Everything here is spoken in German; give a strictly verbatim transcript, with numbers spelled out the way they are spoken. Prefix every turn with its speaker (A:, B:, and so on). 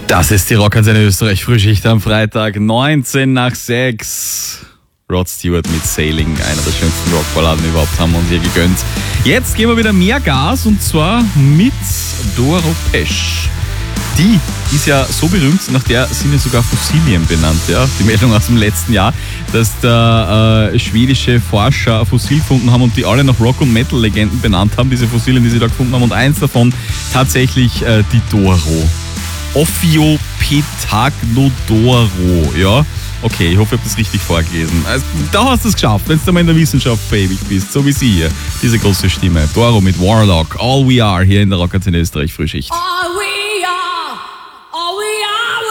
A: Das ist die Rockantenne Österreich Frühschicht am Freitag, neunzehn nach sechs. Rod Stewart mit Sailing, einer der schönsten Rockballaden überhaupt, haben wir uns hier gegönnt. Jetzt geben wir wieder mehr Gas und zwar mit Doro Pesch. Die ist ja so berühmt, nach der sind ja sogar Fossilien benannt. Ja? Die Meldung aus dem letzten Jahr, dass da äh, schwedische Forscher ein Fossil gefunden haben und die alle nach Rock- und Metal-Legenden benannt haben, diese Fossilien, die sie da gefunden haben. Und eins davon tatsächlich äh, die Doro. Ophiopetagnodoro, ja. Okay, ich hoffe, ich habe das richtig vorgelesen. Also, da hast du es geschafft, wenn du mal in der Wissenschaft verewigt bist, so wie sie hier. Diese große Stimme. Doro mit Warlock. All We Are hier in der Rockantenne Österreich Frühschicht.
B: All we